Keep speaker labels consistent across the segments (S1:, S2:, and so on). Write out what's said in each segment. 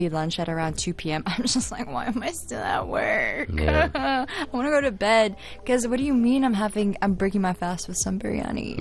S1: lunch at around 2 p.m. I'm just like, why am I still at work?
S2: Yeah.
S1: I want to go to bed. Because what do you mean I'm breaking my fast with some biryani?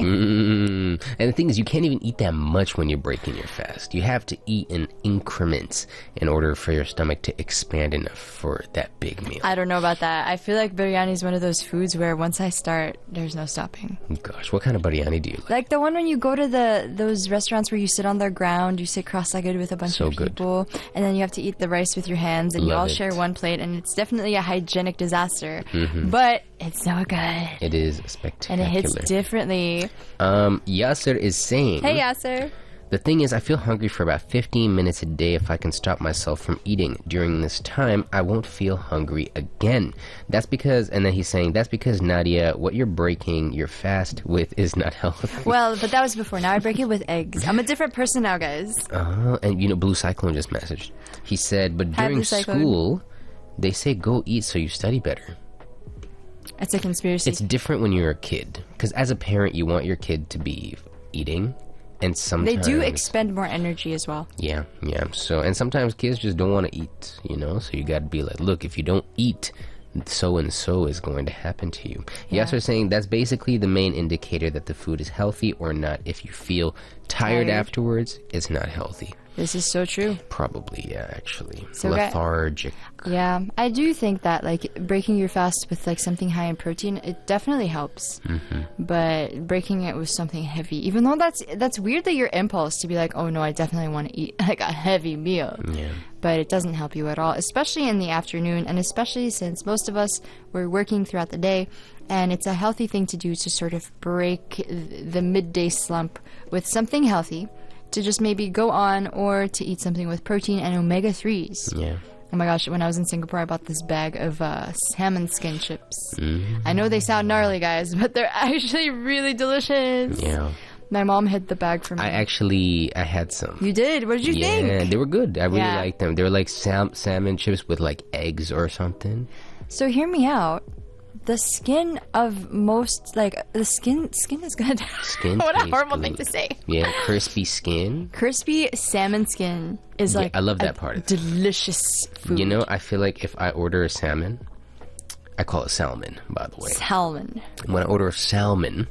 S2: And the thing is, you can't even eat that much when you're breaking your fast. You have to eat in increments in order for your stomach to expand enough for that big meal.
S1: I don't know about that. I feel like biryani is one of those foods where once I start, there's no stopping.
S2: Gosh, what kind of biryani do you like?
S1: Like the one when you go to those restaurants where you sit on the ground, you sit cross-legged with a bunch of people, and then you have to eat the rice with your hands, and you all share one plate, and it's definitely a hygienic disaster. But it's so good.
S2: It is spectacular.
S1: And it hits differently.
S2: Yasser is saying...
S1: Hey, Yasser.
S2: The thing is, I feel hungry for about 15 minutes a day. If I can stop myself from eating during this time, I won't feel hungry again. That's because, and then he's saying, that's because, Nadia, what you're breaking your fast with is not healthy.
S1: Well, but that was before. Now I break it with eggs. I'm a different person now, guys.
S2: And, you know, Blue Cyclone just messaged. He said, but during school, they say go eat so you study better.
S1: It's a conspiracy.
S2: It's different when you're a kid. Because as a parent, you want your kid to be eating. And sometimes
S1: they do expend more energy as well.
S2: Yeah. So, and sometimes kids just don't want to eat, you know? So you got to be like, look, if you don't eat, so and so is going to happen to you.
S1: Yeah.
S2: Yasser saying that's basically the main indicator that the food is healthy or not. If you feel tired afterwards, it's not healthy.
S1: This is so true.
S2: Probably, yeah, actually.
S1: So
S2: lethargic.
S1: Yeah, I do think that, like, breaking your fast with, like, something high in protein, it definitely helps. But breaking it with something heavy, even though that's weirdly your impulse to be like, oh, no, I definitely want to eat, like, a heavy meal.
S2: Yeah.
S1: But it doesn't help you at all, especially in the afternoon, and especially since most of us were working throughout the day, and it's a healthy thing to do to sort of break the midday slump with something healthy, to just maybe go on or to eat something with protein and omega-3s.
S2: Yeah.
S1: Oh my gosh, when I was in Singapore, I bought this bag of salmon skin chips. I know they sound gnarly, guys, but they're actually really delicious.
S2: Yeah.
S1: My mom hid the bag from me.
S2: I had some.
S1: You did? What did you think?
S2: Yeah, they were good. I really liked them. They were like salmon chips with like eggs or something.
S1: So hear me out. The skin of most, like, the skin is good.
S2: Skin
S1: What a horrible
S2: good.
S1: thing to say.
S2: Yeah, crispy skin.
S1: Crispy salmon skin is like
S2: I love that part.
S1: Delicious food.
S2: You know, I feel like if I order a salmon, I call it salmon, by the way.
S1: Salmon.
S2: When I order a salmon,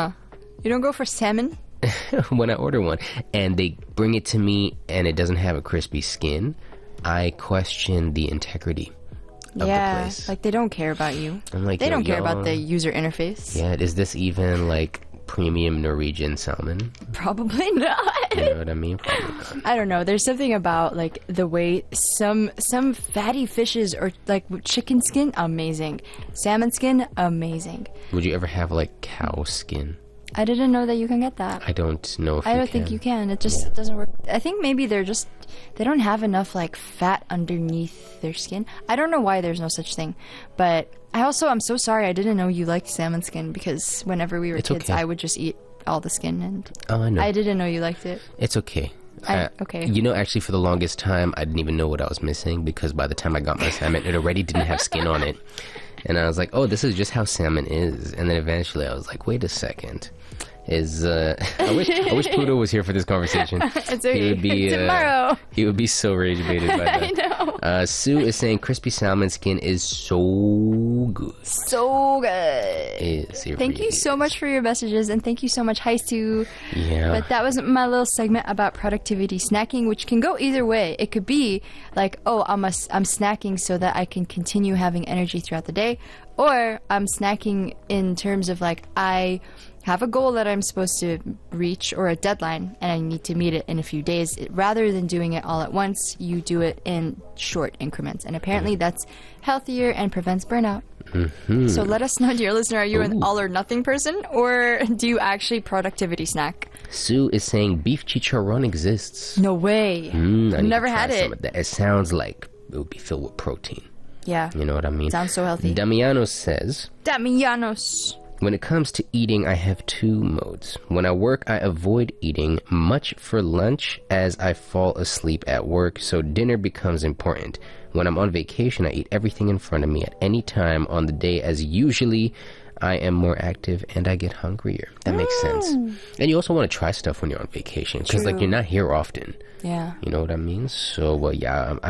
S1: You don't go for salmon?
S2: when I order one and they bring it to me and it doesn't have a crispy skin, I question the integrity of the place.
S1: Like they don't care about you.
S2: I'm like,
S1: they don't care about the user interface.
S2: Yeah, is this even like premium Norwegian salmon?
S1: Probably not.
S2: You know what I mean? Probably not.
S1: I don't know. There's something about like the way some fatty fishes or like chicken skin, amazing. Salmon skin, amazing.
S2: Would you ever have like cow skin?
S1: I didn't know that you can get that.
S2: I don't know if
S1: I don't think you can. It just doesn't work. I think maybe they don't have enough like fat underneath their skin. I don't know why there's no such thing. But I'm so sorry I didn't know you liked salmon skin, because whenever we were kids, I would just eat all the skin, and
S2: I know.
S1: I didn't know you liked it.
S2: It's okay.
S1: Okay.
S2: You know, actually, for the longest time, I didn't even know what I was missing, because by the time I got my salmon, it already didn't have skin on it. And I was like, oh, this is just how salmon is. And then eventually I was like, wait a second. I wish Pluto was here for this conversation.
S1: It's okay.
S2: He would be
S1: tomorrow.
S2: He would be so rage baited by that.
S1: I know.
S2: Sue is saying crispy salmon skin is so good.
S1: So good. Thank you so much for your messages, and thank you so much, Hi Sue.
S2: Yeah.
S1: But that was my little segment about productivity snacking, which can go either way. It could be like, oh, I'm snacking so that I can continue having energy throughout the day, or I'm snacking in terms of like I have a goal that I'm supposed to reach or a deadline and I need to meet it in a few days. Rather than doing it all at once, you do it in short increments, and apparently that's healthier and prevents burnout. So let us know, dear listener, are you an all or nothing person, or do you actually productivity snack?
S2: Sue is saying beef chicharron exists.
S1: No way. I've never had it.
S2: It sounds like it would be filled with protein.
S1: Yeah.
S2: You know what I mean?
S1: Sounds so healthy.
S2: Damianos says, when it comes to eating, I have two modes. When I work, I avoid eating much for lunch as I fall asleep at work, so dinner becomes important. When I'm on vacation, I eat everything in front of me at any time on the day, as usually I am more active and I get hungrier. That makes sense. And you also want to try stuff when you're on vacation because like
S1: True.
S2: you're not here often.
S1: Yeah.
S2: You know what I mean? So yeah,